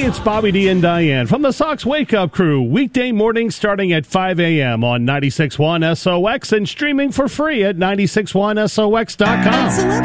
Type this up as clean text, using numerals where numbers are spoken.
it's Bobby D and Diane from the Sox Wake Up Crew. Weekday mornings starting at 5 a.m. on 96.1 SOX and streaming for free at 96.1SOX.com.